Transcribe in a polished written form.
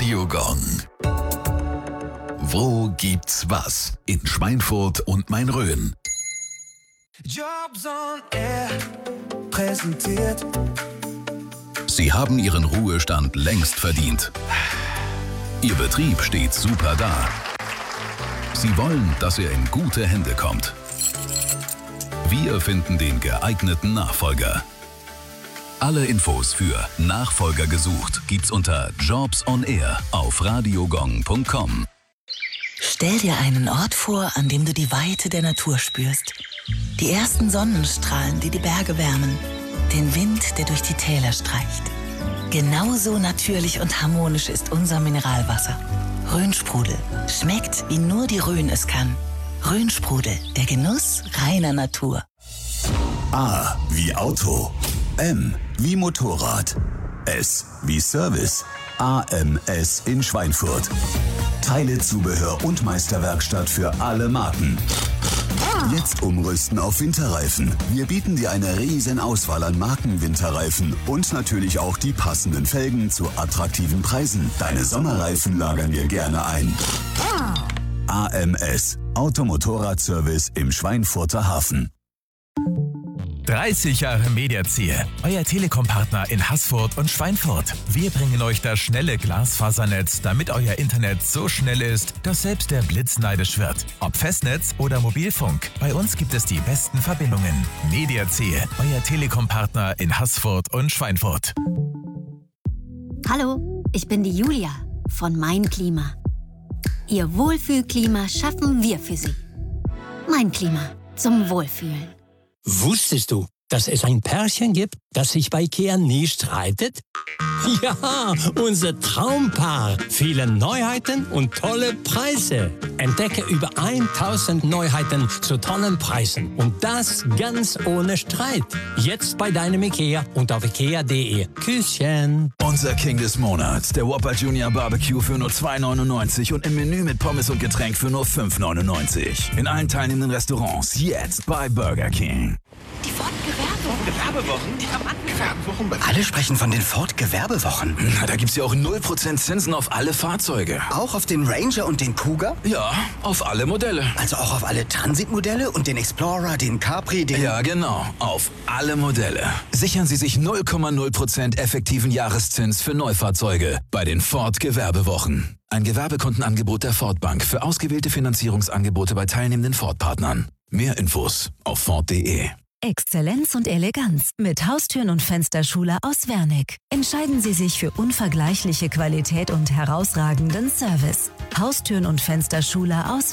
Radio Gong. Wo gibt's was? In Schweinfurt und Main-Rhön. Jobs on Air präsentiert. Sie haben Ihren Ruhestand längst verdient. Ihr Betrieb steht super da. Sie wollen, dass er in gute Hände kommt. Wir finden den geeigneten Nachfolger. Alle Infos für Nachfolger gesucht gibt's unter Jobs on Air auf radiogong.com. Stell dir einen Ort vor, an dem du die Weite der Natur spürst. Die ersten Sonnenstrahlen, die die Berge wärmen. Den Wind, der durch die Täler streicht. Genauso natürlich und harmonisch ist unser Mineralwasser. Rhönsprudel. Schmeckt, wie nur die Rhön es kann. Rhönsprudel, der Genuss reiner Natur. A wie Auto. M wie Motorrad. S wie Service. AMS in Schweinfurt. Teile, Zubehör und Meisterwerkstatt für alle Marken. Jetzt umrüsten auf Winterreifen. Wir bieten dir eine riesen Auswahl an Marken-Winterreifen und natürlich auch die passenden Felgen zu attraktiven Preisen. Deine Sommerreifen lagern wir gerne ein. AMS, Automotorradservice im Schweinfurter Hafen. 30 Jahre Mediaziel, euer Telekom-Partner in Haßfurt und Schweinfurt. Wir bringen euch das schnelle Glasfasernetz, damit euer Internet so schnell ist, dass selbst der Blitz neidisch wird. Ob Festnetz oder Mobilfunk, bei uns gibt es die besten Verbindungen. Mediaziel, euer Telekom-Partner in Haßfurt und Schweinfurt. Hallo, ich bin die Julia von Mein Klima. Ihr Wohlfühlklima schaffen wir für Sie. Mein Klima zum Wohlfühlen. Wusstest du, dass es ein Pärchen gibt, das sich bei IKEA nie streitet? Ja, unser Traumpaar. Viele Neuheiten und tolle Preise. Entdecke über 1000 Neuheiten zu tollen Preisen. Und das ganz ohne Streit. Jetzt bei deinem IKEA und auf ikea.de. Küsschen. Unser King des Monats, der Whopper Junior Barbecue für nur 2,99 und im Menü mit Pommes und Getränk für nur 5,99. In allen teilnehmenden Restaurants, jetzt bei Burger King. Die Ford-Gewerbewochen? Alle sprechen von den Ford-Gewerbewochen. Na, da gibt's ja auch 0% Zinsen auf alle Fahrzeuge. Auch auf den Ranger und den Kuga? Ja, auf alle Modelle. Also auch auf alle Transitmodelle und den Explorer, den Capri, den... Ja, genau, auf alle Modelle. Sichern Sie sich 0,0% effektiven Jahreszins für Neufahrzeuge bei den Ford-Gewerbewochen. Ein Gewerbekundenangebot der Ford Bank für ausgewählte Finanzierungsangebote bei teilnehmenden Ford-Partnern. Mehr Infos auf Ford.de. Exzellenz und Eleganz mit Haustüren und Fensterschule aus Wernick. Entscheiden Sie sich für unvergleichliche Qualität und herausragenden Service. Haustüren und Fensterschule aus